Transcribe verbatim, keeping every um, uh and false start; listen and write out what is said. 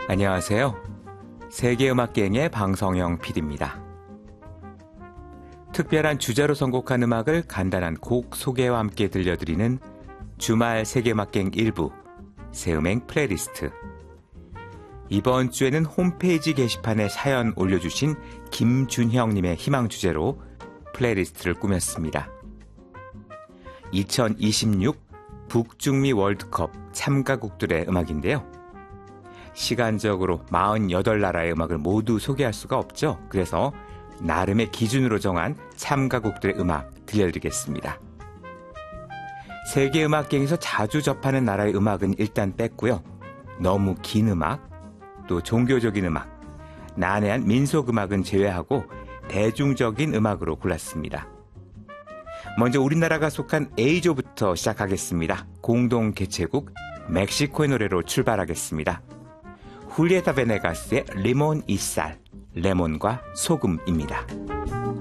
안녕하세요. 세계음악여행의 방성영 피디입니다. 특별한 주제로 선곡한 음악을 간단한 곡 소개와 함께 들려드리는 주말 세계음악여행 일부 새음행 플레이리스트. 이번 주에는 홈페이지 게시판에 사연 올려주신 김준형님의 희망 주제로 플레이리스트를 꾸몄습니다. 이천이십육 북중미 월드컵 참가국들의 음악인데요. 시간적으로 사십팔 나라의 음악을 모두 소개할 수가 없죠. 그래서 나름의 기준으로 정한 참가국들의 음악 들려드리겠습니다. 세계음악여행에서 자주 접하는 나라의 음악은 일단 뺐고요. 너무 긴 음악, 또 종교적인 음악, 난해한 민속음악은 제외하고 대중적인 음악으로 골랐습니다. 먼저 우리나라가 속한 A조부터 시작하겠습니다. 공동 개최국 멕시코의 노래로 출발하겠습니다. 훌리에타 베네가스의 리몬 이 살, 레몬과 소금입니다.